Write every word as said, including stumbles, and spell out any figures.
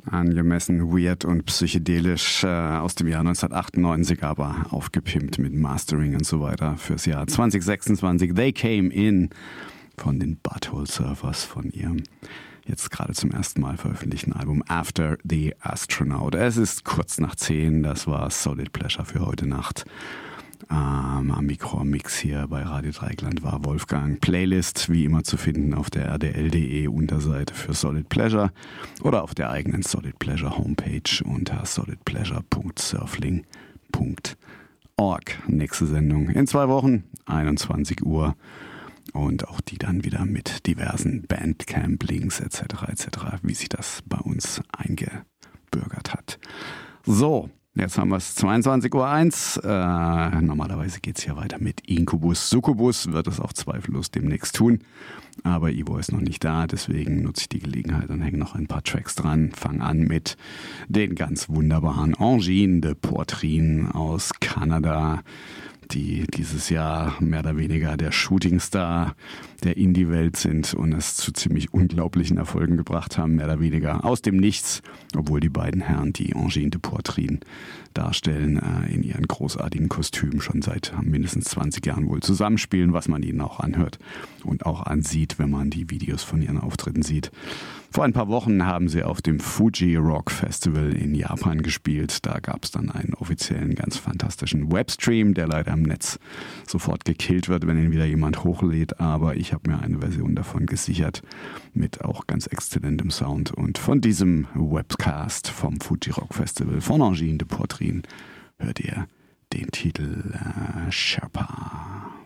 Angemessen weird und psychedelisch äh, aus dem Jahr neunzehnhundertachtundneunzig, aber aufgepimpt mit Mastering und so weiter fürs Jahr zwanzig sechsundzwanzig. They Came In von den Butthole Surfers von ihrem jetzt gerade zum ersten Mal veröffentlichten Album After the Astronaut. Es ist kurz nach zehn, das war Solid Pleasure für heute Nacht. Ähm, am Mikro-Mix hier bei Radio Dreieckland war Wolfgang. Playlist wie immer zu finden auf der r d l punkt d e Unterseite für Solid Pleasure oder auf der eigenen Solid Pleasure Homepage unter solid pleasure punkt surfling punkt org. Nächste Sendung in zwei Wochen, einundzwanzig Uhr. Und auch die dann wieder mit diversen Bandcamp-Links et cetera et cetera, wie sich das bei uns eingebürgert hat. So, jetzt haben wir es zweiundzwanzig Uhr eins. Äh, normalerweise geht es hier weiter mit Incubus. Succubus wird es auch zweifellos demnächst tun. Aber Ivo ist noch nicht da, deswegen nutze ich die Gelegenheit und hänge noch ein paar Tracks dran. Fang an mit den ganz wunderbaren Angine de Poitrine aus Kanada, die dieses Jahr mehr oder weniger der Shootingstar der Indie-Welt sind und es zu ziemlich unglaublichen Erfolgen gebracht haben, mehr oder weniger aus dem Nichts, obwohl die beiden Herren, die Angine de Poitrine darstellen, in ihren großartigen Kostümen schon seit mindestens zwanzig Jahren wohl zusammenspielen, was man ihnen auch anhört und auch ansieht, wenn man die Videos von ihren Auftritten sieht. Vor ein paar Wochen haben sie auf dem Fuji Rock Festival in Japan gespielt. Da gab es dann einen offiziellen, ganz fantastischen Webstream, der leider im Netz sofort gekillt wird, wenn ihn wieder jemand hochlädt. Aber ich habe mir eine Version davon gesichert mit auch ganz exzellentem Sound. Und von diesem Webcast vom Fuji Rock Festival von Angine de Poitrine hört ihr den Titel äh, Sherpa.